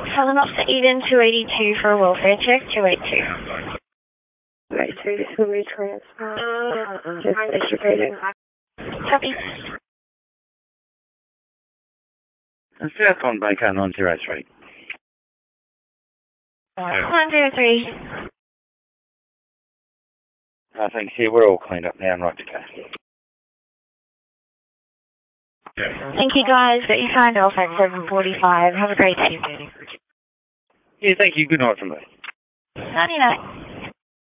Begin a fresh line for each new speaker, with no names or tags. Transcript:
Pulling up to Eden 282 for a welfare check, 282.
282, this will be transfer. Just executing.
Copy.
Southbound Banco 903.
903.
Thanks. Yeah, we're all cleaned up now and right to go.
Thank you, guys. Got you signed off at 7:45. Have a great evening.
Yeah, thank you. Good night from me.
99.